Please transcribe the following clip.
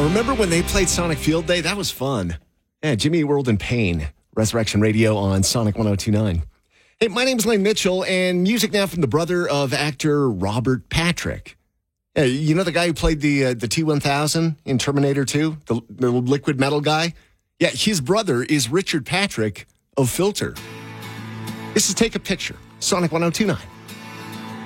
remember when they played Sonic Field Day? That was fun. Yeah, Jimmy World in Pain, Resurrection Radio on Sonic 102.9. Hey, my name is Lane Mitchell, and music now from the brother of actor Robert Patrick. You know the guy who played the T-1000 in Terminator 2, the liquid metal guy? Yeah, his brother is Richard Patrick of Filter. This is Take a Picture, Sonic 102.9.